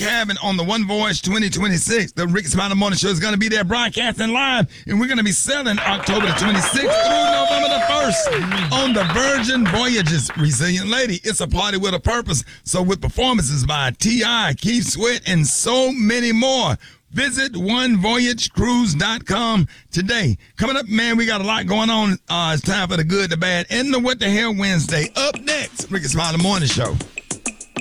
Cabin on the One Voyage 2026. The Ricky Smiley Morning Show is going to be there broadcasting live, and we're going to be sailing October the 26th through November the 1st on the Virgin Voyages. Resilient Lady, it's a party with a purpose. So with performances by T.I., Keith Sweat, and so many more. Visit onevoyagecruise.com today. Coming up, man, we got a lot going on. It's time for the good, the bad, and the what the hell Wednesday. Up next, Ricky Smiley Morning Show.